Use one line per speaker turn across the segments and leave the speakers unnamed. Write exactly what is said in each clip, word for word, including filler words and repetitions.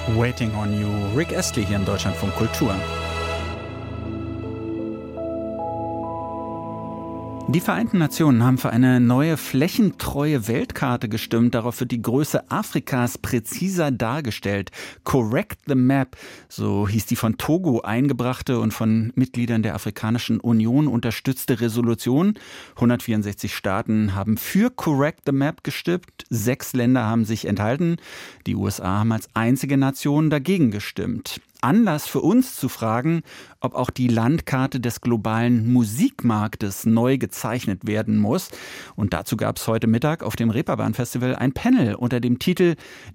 Waiting on You, Rick Astley hier im Deutschlandfunk Kultur. Die Vereinten Nationen haben für eine neue flächentreue Weltkarte gestimmt. Darauf wird die Größe Afrikas präziser dargestellt. Correct the Map, so hieß die von Togo eingebrachte und von Mitgliedern der Afrikanischen Union unterstützte Resolution. hundertvierundsechzig Staaten haben für Correct the Map gestimmt. Sechs Länder haben sich enthalten. Die U S A haben als einzige Nation dagegen gestimmt. Anlass für uns zu fragen, ob auch die Landkarte des globalen Musikmarktes neu gezeichnet werden muss. Und dazu gab es heute Mittag auf dem Reeperbahn Festival ein Panel unter dem Titel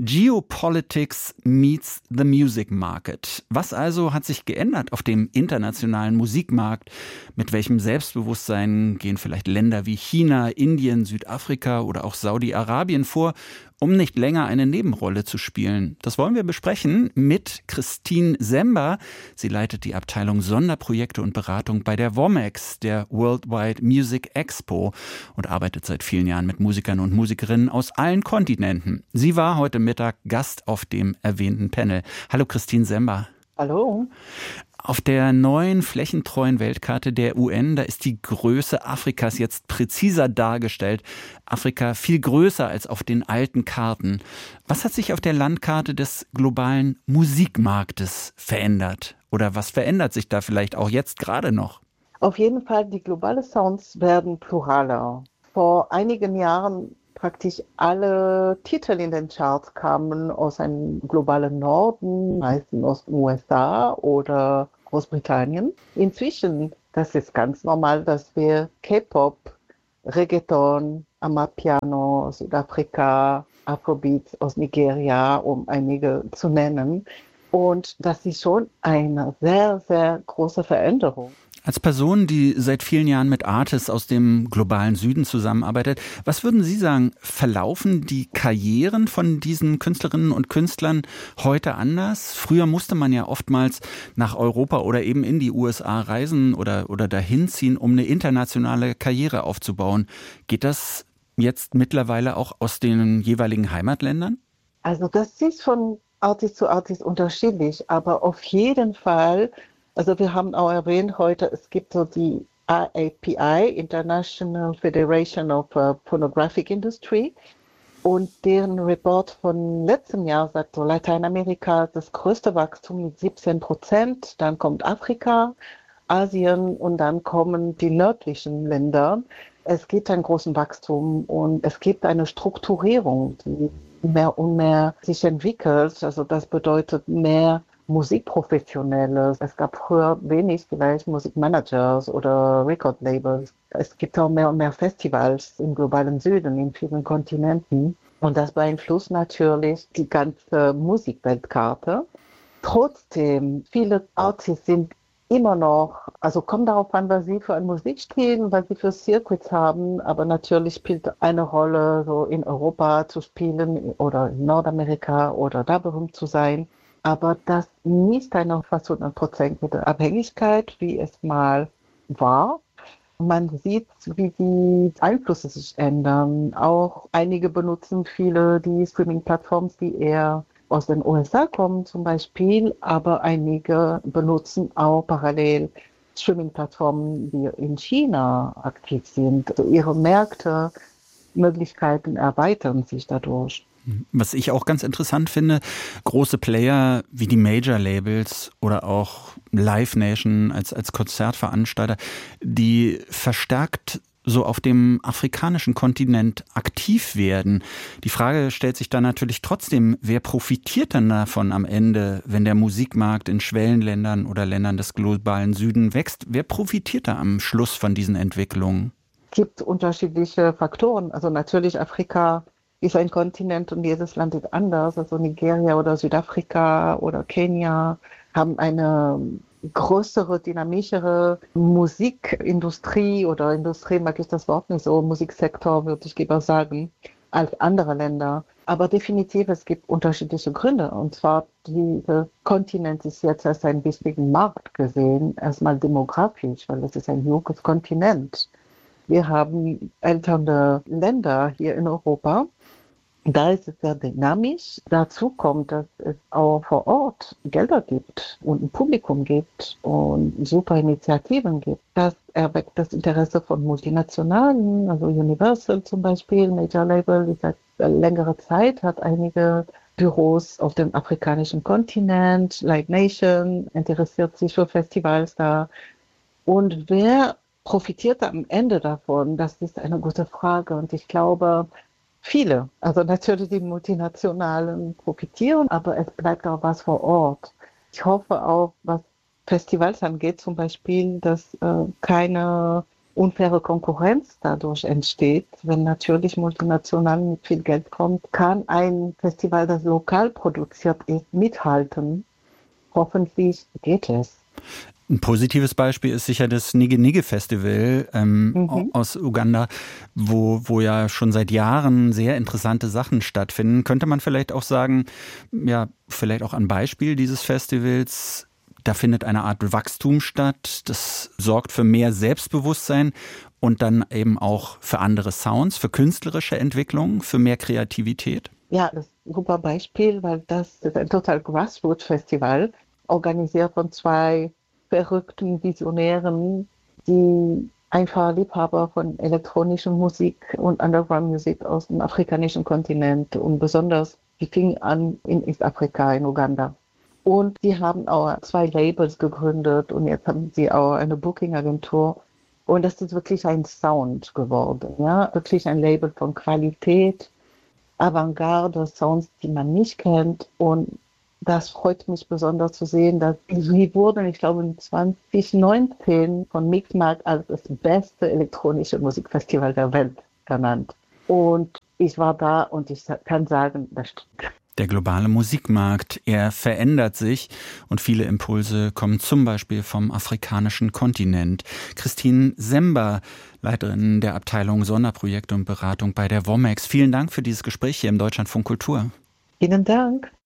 Geopolitics meets the Music Market. Was also hat sich geändert auf dem internationalen Musikmarkt? Mit welchem Selbstbewusstsein gehen vielleicht Länder wie China, Indien, Südafrika oder auch Saudi-Arabien vor, um nicht länger eine Nebenrolle zu spielen? Das wollen wir besprechen mit Christine Sember. Sie leitet die Abteilung Sonderprojekte und Beratung bei der WOMEX, der Worldwide Music Expo, und arbeitet seit vielen Jahren mit Musikern und Musikerinnen aus allen Kontinenten. Sie war heute Mittag Gast auf dem erwähnten Panel. Hallo Christine Sember.
Hallo.
Auf der neuen flächentreuen Weltkarte der U N, da ist die Größe Afrikas jetzt präziser dargestellt. Afrika viel größer als auf den alten Karten. Was hat sich auf der Landkarte des globalen Musikmarktes verändert? Oder was verändert sich da vielleicht auch jetzt gerade noch?
Auf jeden Fall, die globalen Sounds werden pluraler. Vor einigen Jahren praktisch alle Titel in den Charts kamen aus einem globalen Norden, meistens aus den U S A oder Großbritannien. Inzwischen, das ist ganz normal, dass wir K-Pop, Reggaeton, Amapiano, Südafrika, Afrobeats aus Nigeria, um einige zu nennen. Und das ist schon eine sehr, sehr große Veränderung.
Als Person, die seit vielen Jahren mit Artists aus dem globalen Süden zusammenarbeitet, was würden Sie sagen, verlaufen die Karrieren von diesen Künstlerinnen und Künstlern heute anders? Früher musste man ja oftmals nach Europa oder eben in die U S A reisen oder, oder dahin ziehen, um eine internationale Karriere aufzubauen. Geht das jetzt mittlerweile auch aus den jeweiligen Heimatländern?
Also das ist von Artist zu Artist unterschiedlich, aber auf jeden Fall. Also wir haben auch erwähnt heute, es gibt so die I A P I, International Federation of uh, Pornographic Industry, und deren Report von letztem Jahr sagt so, Lateinamerika das größte Wachstum mit siebzehn Prozent, dann kommt Afrika, Asien und dann kommen die nördlichen Länder. Es gibt ein großes Wachstum und es gibt eine Strukturierung, die mehr und mehr sich entwickelt. Also das bedeutet mehr Musikprofessionelle. Es gab früher wenig vielleicht Musikmanagers oder Record-Labels. Es gibt auch mehr und mehr Festivals im globalen Süden, in vielen Kontinenten. Und das beeinflusst natürlich die ganze Musikweltkarte. Trotzdem, viele Artists sind immer noch, also kommt darauf an, was sie für eine Musik spielen, was sie für Circuits haben, aber natürlich spielt eine Rolle, so in Europa zu spielen oder in Nordamerika oder da berühmt zu sein. Aber das nicht eine fast hundert Prozent mit der Abhängigkeit, wie es mal war. Man sieht, wie die Einflüsse sich ändern. Auch einige benutzen viele die Streaming-Plattformen, die eher aus den U S A kommen zum Beispiel, aber einige benutzen auch parallel Streaming-Plattformen, die in China aktiv sind. Also ihre Märkte, Möglichkeiten erweitern sich dadurch.
Was ich auch ganz interessant finde, große Player wie die Major-Labels oder auch Live Nation als, als Konzertveranstalter, die verstärkt so auf dem afrikanischen Kontinent aktiv werden. Die Frage stellt sich dann natürlich trotzdem, wer profitiert dann davon am Ende, wenn der Musikmarkt in Schwellenländern oder Ländern des globalen Süden wächst? Wer profitiert da am Schluss von diesen Entwicklungen?
Es gibt unterschiedliche Faktoren. Also natürlich Afrika ist ein Kontinent und jedes Land ist anders. Also Nigeria oder Südafrika oder Kenia haben eine größere, dynamischere Musikindustrie oder Industrie, mag ich das Wort nicht so, Musiksektor würde ich lieber sagen, als andere Länder. Aber definitiv, es gibt unterschiedliche Gründe. Und zwar, dieser Kontinent ist jetzt als einen wichtigen Markt gesehen, erstmal demografisch, weil es ist ein junges Kontinent. Wir haben ältere Länder hier in Europa. Da ist es sehr dynamisch. Dazu kommt, dass es auch vor Ort Gelder gibt und ein Publikum gibt und super Initiativen gibt. Das erweckt das Interesse von Multinationalen, also Universal zum Beispiel, Major Label, die seit längerer Zeit hat einige Büros auf dem afrikanischen Kontinent, Live Nation interessiert sich für Festivals da. Und wer profitiert am Ende davon? Das ist eine gute Frage. Und ich glaube, viele. Also natürlich die Multinationalen profitieren, aber es bleibt auch was vor Ort. Ich hoffe auch, was Festivals angeht, zum Beispiel, dass äh, keine unfaire Konkurrenz dadurch entsteht. Wenn natürlich multinational mit viel Geld kommt, kann ein Festival, das lokal produziert ist, mithalten. Hoffentlich geht es.
Ein positives Beispiel ist sicher das Nige-Nige-Festival ähm, mhm. aus Uganda, wo, wo ja schon seit Jahren sehr interessante Sachen stattfinden. Könnte man vielleicht auch sagen, ja, vielleicht auch ein Beispiel dieses Festivals, da findet eine Art Wachstum statt, das sorgt für mehr Selbstbewusstsein und dann eben auch für andere Sounds, für künstlerische Entwicklung, für mehr Kreativität?
Ja, das ist ein super Beispiel, weil das ist ein total Grassroots-Festival, organisiert von zwei verrückten Visionären, die einfach Liebhaber von elektronischer Musik und Underground-Musik aus dem afrikanischen Kontinent und besonders, die fing an in Eastafrika, in Uganda. Und die haben auch zwei Labels gegründet und jetzt haben sie auch eine Booking-Agentur. Und das ist wirklich ein Sound geworden, ja, wirklich ein Label von Qualität, Avantgarde, Sounds, die man nicht kennt. Und das freut mich besonders zu sehen, dass sie wurden, ich glaube, zwanzig neunzehn von Mixmark als das beste elektronische Musikfestival der Welt ernannt. Und ich war da und ich kann sagen, das stimmt.
Der globale Musikmarkt, er verändert sich und viele Impulse kommen zum Beispiel vom afrikanischen Kontinent. Christine Sember, Leiterin der Abteilung Sonderprojekte und Beratung bei der Womex. Vielen Dank für dieses Gespräch hier im Deutschlandfunk Kultur.
Vielen Dank.